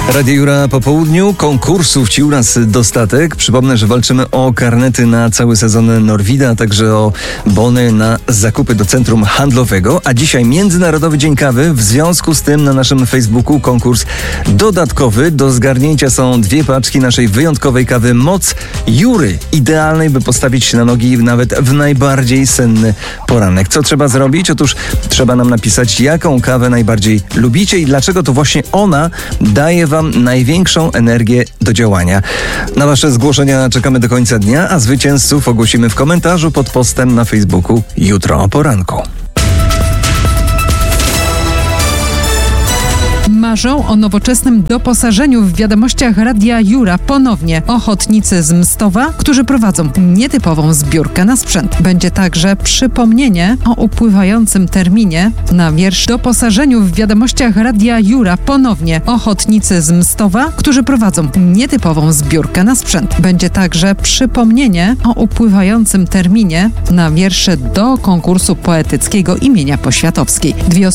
Radio Jura po południu. Konkursów ci u nas dostatek. Przypomnę, że walczymy o karnety na cały sezon Norwida, a także o bony na zakupy do centrum handlowego. A dzisiaj Międzynarodowy Dzień Kawy. W związku z tym na naszym Facebooku konkurs dodatkowy. Do zgarnięcia są 2 paczki naszej wyjątkowej kawy Moc Jury. Idealnej, by postawić się na nogi nawet w najbardziej senny poranek. Co trzeba zrobić? Otóż trzeba nam napisać, jaką kawę najbardziej lubicie i dlaczego to właśnie ona daje wam największą energię do działania. Na wasze zgłoszenia czekamy do końca dnia, a zwycięzców ogłosimy w komentarzu pod postem na Facebooku jutro o poranku. Marzą o nowoczesnym doposażeniu. W wiadomościach Radia Jura ponownie ochotnicy z Mstowa, którzy prowadzą nietypową zbiórkę na sprzęt. Będzie także przypomnienie o upływającym terminie na wiersz doposażeniu. W wiadomościach Radia Jura ponownie ochotnicy z Mstowa, którzy prowadzą nietypową zbiórkę na sprzęt. Będzie także przypomnienie o upływającym terminie na wiersze do konkursu poetyckiego imienia Poświatowskiej. 2